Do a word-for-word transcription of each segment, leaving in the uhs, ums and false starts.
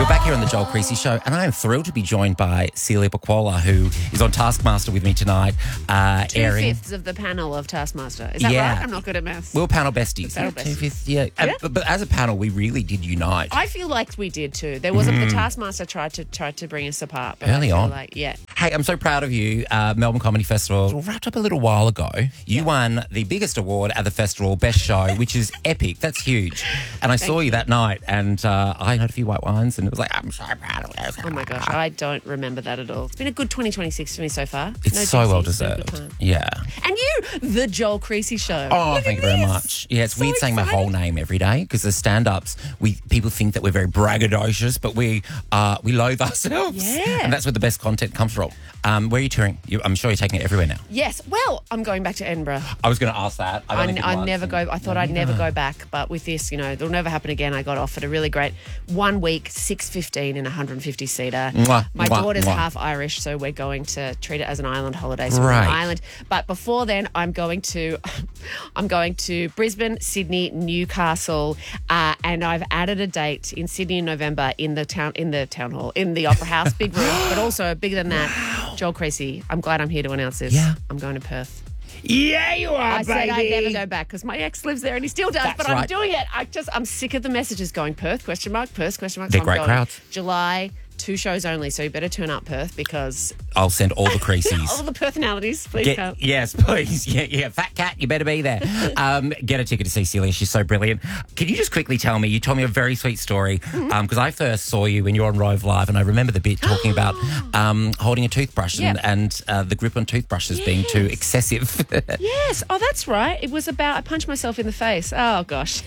back here on the Joel Creasy Show, and I am thrilled to be joined by Celia Pacquola, who is on Taskmaster with me tonight. Uh, Two-fifths of the panel of Taskmaster. Is that Yeah. right? I'm not good at maths. We're panel besties. Panel besties. Two-fifths, yeah. And- Yeah. but, but as a panel, we really did unite. I feel like we did too. There was a, the Taskmaster tried to tried to bring us apart. But Early I feel on. Like, yeah. Hey, I'm so proud of you. Uh, Melbourne Comedy Festival wrapped up a little while ago. You won the biggest award at the festival, Best Show, which is epic. That's huge. And I Thank saw you you. that night, and uh, I had a few white wines, and it was like, I'm so proud of you. Oh my gosh, I don't remember that at all. It's been a good twenty twenty-six for me so far. It's No so jinxies, well no good deserved. time. Yeah. And you, the Joel Creasy Show. Oh, Look thank at you very this. much. Yeah, it's So weird saying my whole excited. name every day because the stand-ups, we people think that we're very braggadocious, but we uh, we loathe ourselves. Yeah. And that's where the best content comes from. Um, where are you touring? You, I'm sure you're taking it everywhere now. Yes. Well, I'm going back to Edinburgh. I was going to ask that. I've I, only been I once never and- go. I thought I'd never go back, but with this, you know, it'll never happen again. I got offered a really great one week, six fifteen in a one hundred fifty seater. Mwah, My mwah, daughter's mwah. half Irish, so we're going to treat it as an island holiday. So we're Right. on an island. But before then, I'm going to, I'm going to Brisbane, Sydney, Newcastle, uh, and I've added a date in Sydney in November in the town in the town hall in the Opera House, big room, but also bigger than that. Joel Creasy, I'm glad I'm here to announce this. Yeah. I'm going to Perth. Yeah, you are, I baby. said I'd never go back because my ex lives there and he still does, That's but I'm right. doing it. I just I'm sick of the messages going Perth question mark Perth question mark. They're I'm great going crowds. July, two shows only, so you better turn up Perth because I'll send all the creases. all the personalities, please Get, come. yes, please. Yeah, yeah. Fat cat, you better be there. Um, get a ticket to see Celia. She's so brilliant. Can you just quickly tell me, you told me a very sweet story because um, I first saw you when you were on Rove Live and I remember the bit talking about um, holding a toothbrush and, Yep. and uh, the grip on toothbrushes being too Yes. excessive. Yes. Oh, that's right. It was about I punched myself in the face. Oh gosh.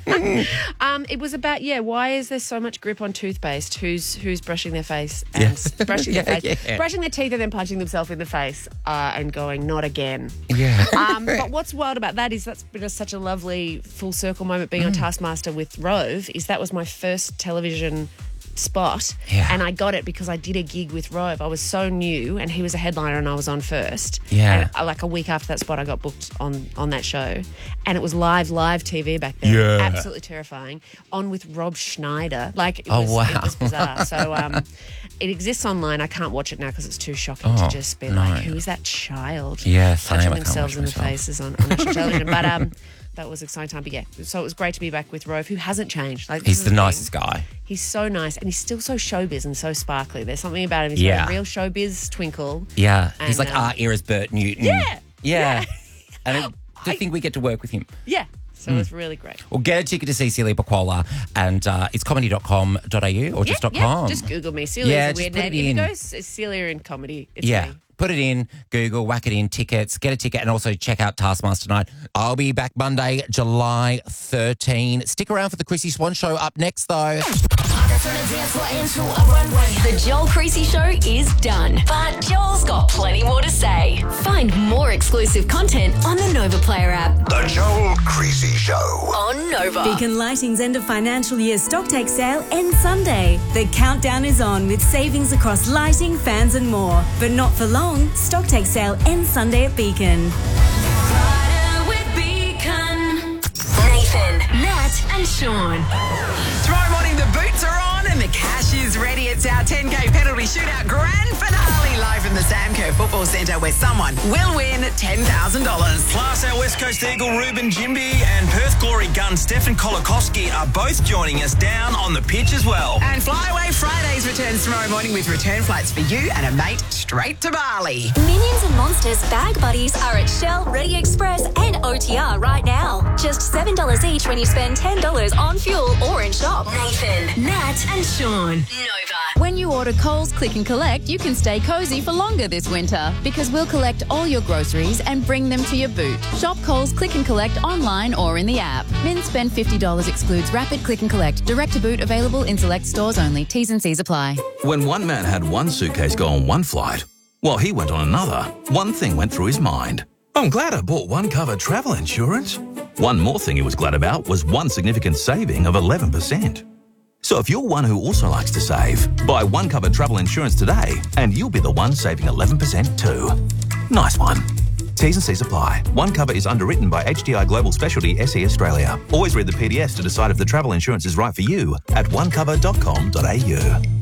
um, it was about yeah. Why is there so much grip on toothpaste? Who's who's brushing their face and Yes. brushing Yeah, their face, yeah. brushing their teeth, and then punching themselves in the face uh, and going not again. yeah. Um, but what's wild about that is that's been a, such a lovely full circle moment being on Mm. Taskmaster with Rove. Is that was my first television spot, Yeah. and I got it because I did a gig with Rove. I was so new, and he was a headliner, and I was on first. Yeah. And uh, like a week after that spot, I got booked on on that show, and it was live live T V back then. Yeah. Absolutely terrifying. On with Rob Schneider. Like it Oh, was, wow. it was bizarre. So um, it exists online. I can't watch it now because it's too shocking Oh, to just be no. like, who is that child? Yeah, same. I Punching can't themselves watch in the myself. faces on, on national television. But um, that was exciting time. But yeah, so it was great to be back with Rove, who hasn't changed. Like this He's is the thing. nicest guy. He's so nice, and he's still so showbiz and so sparkly. There's something about him. He's Yeah. got a real showbiz twinkle. Yeah. He's And, like um, our era's Bert Newton. Yeah. Yeah. And it, to I- think we get to work with him. Yeah, so Hmm. it was really great. Well, get a ticket to see Celia Pacquola, and uh, it's comedy dot com dot a u or just yeah, dot com. yeah, just Google me. Celia's Yeah, a just weird put it name. If you in. go S- Celia in comedy, it's Yeah. me. Put it in, Google, whack it in, tickets, get a ticket, and also check out Taskmaster tonight. I'll be back Monday, July thirteenth. Stick around for the Chrissy Swan Show up next, though. The Joel Creasy Show is done, but Joel's got plenty more to say. Find more exclusive content on the Nova Player app. The Joel Creasy Show. On Nova. Beacon Lighting's end of financial year stocktake sale ends Sunday. The countdown is on with savings across lighting, fans and more. But not for long. Stocktake sale ends Sunday at Beacon. Nathan, Nat and Sean. Tomorrow morning, the boots are on and the cash is ready. It's our ten K penalty shootout grand finale live from the Sam Kerr Football Centre where someone will win ten thousand dollars. Plus, our West Coast Eagle Ruben Jimby and Perth Glory gun Stefan Kolakowski are both joining us down on the pitch as well. And Flyaway Fridays returns tomorrow morning with return flights for you and a mate straight to Bali. Minions and Monsters bag buddies are at Shell, Ready Express and O T R right now. Just seven dollars each when you spend ten dollars on fuel or in shop. Nathan, Nat and Sean. Nova. When you order Coles Click and Collect, you can stay cosy for longer this winter because we'll collect all your groceries and bring them to your boot. Shop Coles Click and Collect online or in the app. Min spend fifty dollars excludes Rapid Click and Collect. Direct to boot available in select stores only. T's and C's apply. When one man had one suitcase go on one flight, while he went on another, one thing went through his mind. I'm glad I bought one cover travel insurance. One more thing he was glad about was one significant saving of eleven percent. So if you're one who also likes to save, buy one cover travel insurance today and you'll be the one saving eleven percent too. Nice one. T's and C's apply. One Cover is underwritten by H D I Global Specialty S E Australia. Always read the P D S to decide if the travel insurance is right for you at one cover dot com dot a u.